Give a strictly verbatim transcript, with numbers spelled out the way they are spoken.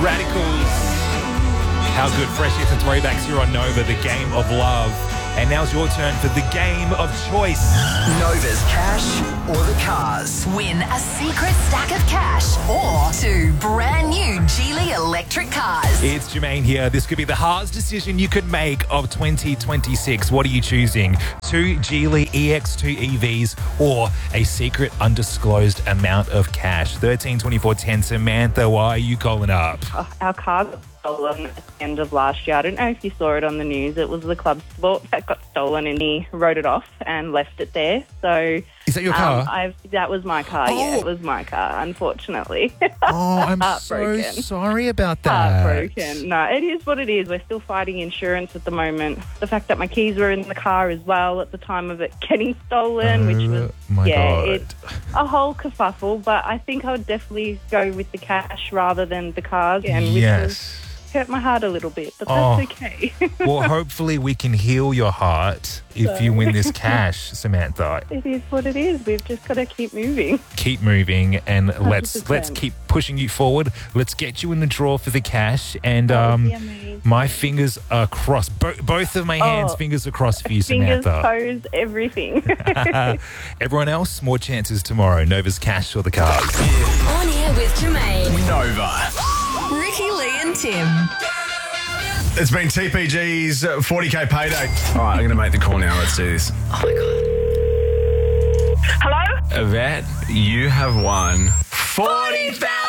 Radicals. How good, fresh hits and throwbacks here on Nova, the game of love. And now's your turn for the game of choice. Nova's cash or the cars. Win a secret stack of cash or two brand new Geely electric cars. It's Jermaine here. This could be the hardest decision you could make of twenty twenty-six. What are you choosing? Two Geely E X two E Vs or a secret undisclosed amount of cash? thirteen twenty-four ten. Samantha, why are you calling up? Oh, our car got stolen at the end of last year. I don't know if you saw it on the news. It was the club sport that got stolen and he wrote it off and left it there. So Is that your car? Um, I've, that was my car, Oh. yeah. It was my car, unfortunately. Oh, I'm so Heartbroken. sorry about that. Heartbroken. No, it is what it is. We're still fighting insurance at the moment. The fact that my keys were in the car as well at the time of it getting stolen, which was, Oh, my yeah, God. it's a whole kerfuffle. But I think I would definitely go with the cash rather than the cars. And which Yes. was- hurt my heart a little bit, but Oh. that's okay. Well, hopefully we can heal your heart if you win this cash, Samantha. It is what it is. We've just got to keep moving. Keep moving and let's one hundred percent. let's keep pushing you forward. Let's get you in the draw for the cash. And That would um, be amazing. my fingers are crossed. Bo- both of my hands, Oh. fingers are crossed for you, Fingers, Samantha. toes, everything. Everyone else, more chances tomorrow. Nova's cash or the cars. On air with Jermaine, Nova. Ricky, Lee and Tim. It's been T P G's forty K payday. All right, I'm going to make the call now. Let's do this. Oh my God. Hello? Yvette, you have won forty thousand